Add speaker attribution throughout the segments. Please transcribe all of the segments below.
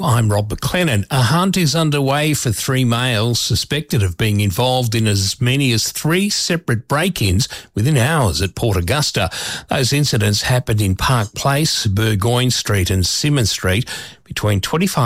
Speaker 1: I'm Rob McLennan. A hunt is underway for 3 males suspected of being involved in as many as 3 separate break-ins within hours at Port Augusta. Those incidents happened in Park Place, Burgoyne Street and Simmons Street between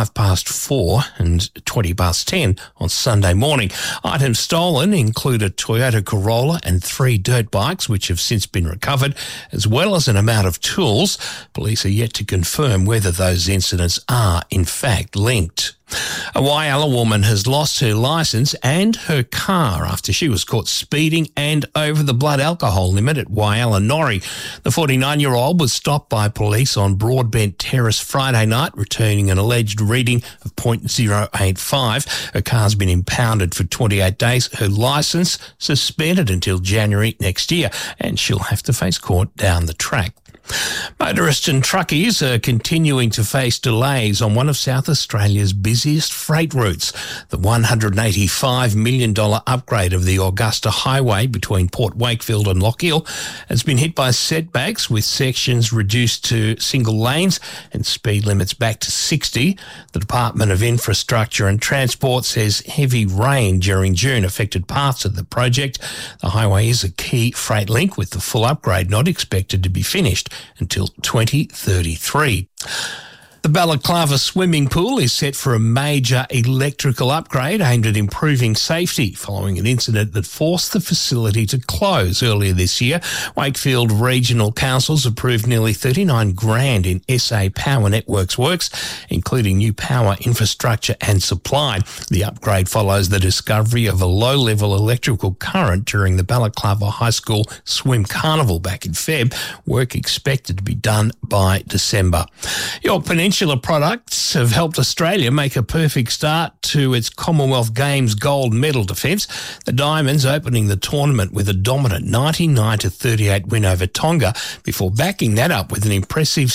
Speaker 1: 4:25 and 10 on Sunday morning. Items stolen include a Toyota Corolla and 3 dirt bikes, which have since been recovered, as well as an amount of tools. Police are yet to confirm whether those incidents are, in fact, linked. A Whyalla woman has lost her licence and her car after she was caught speeding and over the blood alcohol limit at Whyalla Norrie. The 49-year-old was stopped by police on Broadbent Terrace Friday night, returning an alleged reading of .085. Her car's been impounded for 28 days, her licence suspended until January next year, and she'll have to face court down the track. Motorists and truckies are continuing to face delays on one of South Australia's busiest freight routes. The $185 million upgrade of the Augusta Highway between Port Wakefield and Lochiel has been hit by setbacks, with sections reduced to single lanes and speed limits back to 60. The Department of Infrastructure and Transport says heavy rain during June affected parts of the project. The highway is a key freight link, with the full upgrade not expected to be finished until 2033. The Balaclava swimming pool is set for a major electrical upgrade aimed at improving safety following an incident that forced the facility to close earlier this year. Wakefield Regional Councils approved nearly $39,000 in SA Power Networks works, including new power infrastructure and supply. The upgrade follows the discovery of a low-level electrical current during the Balaclava High School Swim Carnival back in Feb. Work expected to be done by December. York Peninsula products have helped Australia make a perfect start to its Commonwealth Games gold medal defence. The Diamonds opening the tournament with a dominant 99-38 win over Tonga before backing that up with an impressive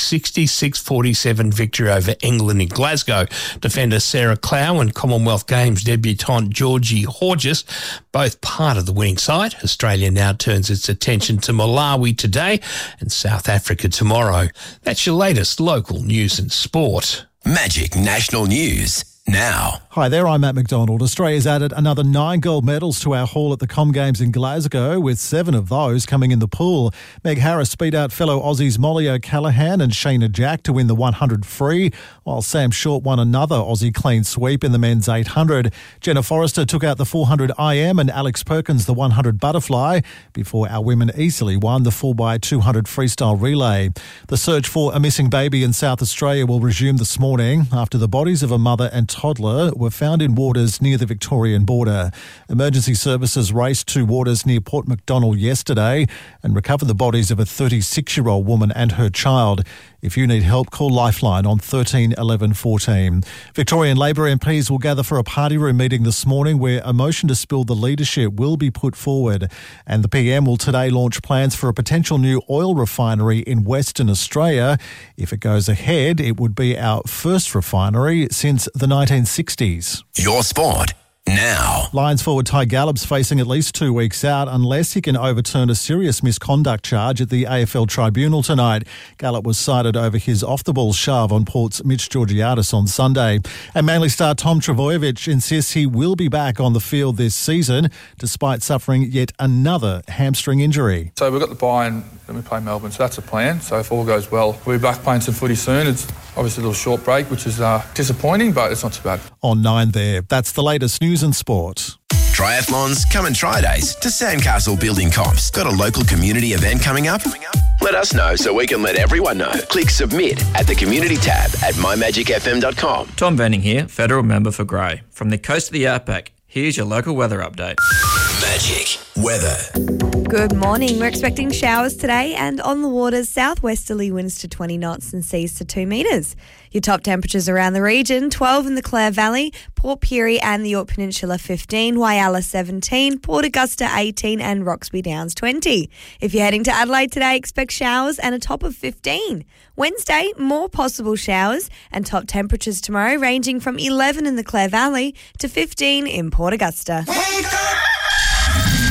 Speaker 1: 66-47 victory over England in Glasgow. Defender Sarah Clow and Commonwealth Games debutant Georgie Horges, both part of the winning side. Australia now turns its attention to Malawi today and South Africa tomorrow. That's your latest local news and sport.
Speaker 2: Magic National News now.
Speaker 3: Hi there, I'm Matt McDonald. Australia's added another 9 gold medals to our haul at the Com Games in Glasgow, with 7 of those coming in the pool. Meg Harris beat out fellow Aussies Molly O'Callaghan and Shayna Jack to win the 100 free, while Sam Short won another Aussie clean sweep in the men's 800. Jenna Forrester took out the 400 IM and Alex Perkins the 100 butterfly, before our women easily won the 4x200 freestyle relay. The search for a missing baby in South Australia will resume this morning after the bodies of a mother and toddler were found in waters near the Victorian border. Emergency services raced to waters near Port Macdonald yesterday and recovered the bodies of a 36-year-old woman and her child. If you need help, call Lifeline on 13 11 14. Victorian Labor MPs will gather for a party room meeting this morning where a motion to spill the leadership will be put forward. And the PM will today launch plans for a potential new oil refinery in Western Australia. If it goes ahead, it would be our first refinery since the 1960s.
Speaker 2: Your sport now.
Speaker 3: Lions forward Ty Gallop's facing at least 2 weeks out unless he can overturn a serious misconduct charge at the AFL tribunal tonight. Gallop was cited over his off-the-ball shove on Port's Mitch Georgiadis on Sunday. And Manly star Tom Trbojevic insists he will be back on the field this season despite suffering yet another hamstring injury.
Speaker 4: So we've got the bye and then we play Melbourne, so that's a plan. So if all goes well, we'll be back playing some footy soon. It's obviously a little short break, which is disappointing, but it's not too bad.
Speaker 3: On 9 there. That's the latest news and sport.
Speaker 2: Triathlons, come and try days to Sandcastle Building Comps. Got a local community event coming up? Let us know so we can let everyone know. Click submit at the community tab at mymagicfm.com.
Speaker 5: Tom Venning here, federal member for Grey. From the coast of the outback, here's your local weather update.
Speaker 2: Magic weather.
Speaker 6: Good morning. We're expecting showers today and on the waters, southwesterly winds to 20 knots and seas to 2 metres. Your top temperatures around the region, 12 in the Clare Valley, Port Pirie and the York Peninsula 15, Whyalla 17, Port Augusta 18 and Roxby Downs 20. If you're heading to Adelaide today, expect showers and a top of 15. Wednesday, more possible showers and top temperatures tomorrow ranging from 11 in the Clare Valley to 15 in Port Augusta.
Speaker 7: Wake up!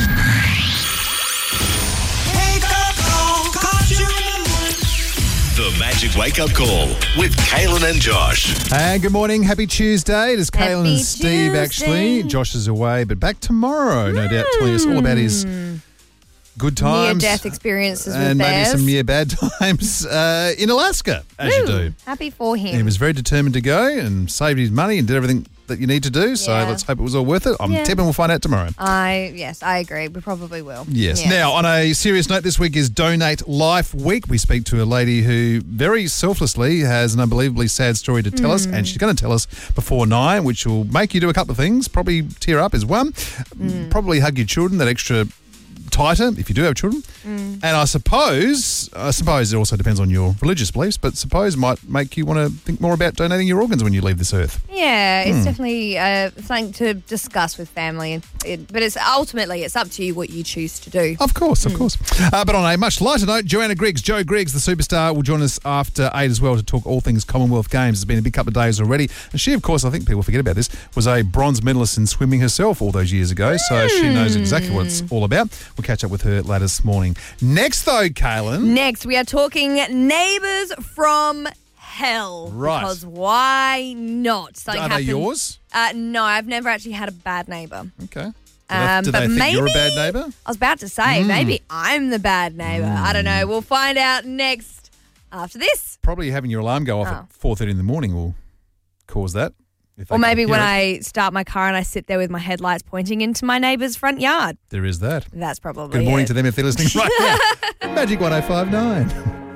Speaker 2: The
Speaker 7: Magic Wake Up Call with Kaylin and Josh.
Speaker 3: And good morning. Happy Tuesday. It is Kaylin
Speaker 6: Happy
Speaker 3: and Steve, actually.
Speaker 6: Tuesday.
Speaker 3: Josh is away, but back tomorrow, no doubt, telling us all about his good times.
Speaker 6: Near-death experiences
Speaker 3: and
Speaker 6: with
Speaker 3: maybe
Speaker 6: bears.
Speaker 3: some near bad times in Alaska, as you do.
Speaker 6: Happy for him.
Speaker 3: He was very determined to go and saved his money and did everything that you need to do. So
Speaker 6: Yeah.
Speaker 3: let's hope it was all worth it. I'm tipping we'll find out tomorrow.
Speaker 6: Yes, I agree. We probably will.
Speaker 3: Yes. Now, on a serious note, this week is Donate Life Week. We speak to a lady who very selflessly has an unbelievably sad story to tell us, and she's going to tell us before 9, which will make you do a couple of things. Probably tear up is one. Probably hug your children that extra tighter if you do have children. And I suppose it also depends on your religious beliefs, but suppose might make you want to think more about donating your organs when you leave this earth.
Speaker 6: Yeah, it's definitely something to discuss with family. But it's ultimately up to you what you choose to do.
Speaker 3: Of course. But on a much lighter note, Joe Griggs, the superstar, will join us after 8 as well to talk all things Commonwealth Games. It's been a big couple of days already. And she, of course, I think people forget about this, was a bronze medalist in swimming herself all those years ago. So she knows exactly what it's all about. We'll catch up with her later this morning. Next, though, Kaylin.
Speaker 6: Next, we are talking neighbours from hell.
Speaker 3: Right.
Speaker 6: Because why not? Something
Speaker 3: Are they
Speaker 6: happened-
Speaker 3: yours?
Speaker 6: No, I've never actually had a bad neighbour.
Speaker 3: Okay. Do
Speaker 6: But
Speaker 3: they think
Speaker 6: maybe
Speaker 3: you're a bad neighbour?
Speaker 6: I was about to say, maybe I'm the bad neighbour. I don't know. We'll find out next after this.
Speaker 3: Probably having your alarm go off at 4:30 in the morning will cause that.
Speaker 6: Or maybe when I start my car and I sit there with my headlights pointing into my neighbour's front yard.
Speaker 3: There is that.
Speaker 6: That's probably
Speaker 3: Good morning
Speaker 6: it.
Speaker 3: to them if they're listening right now. Magic 105.9.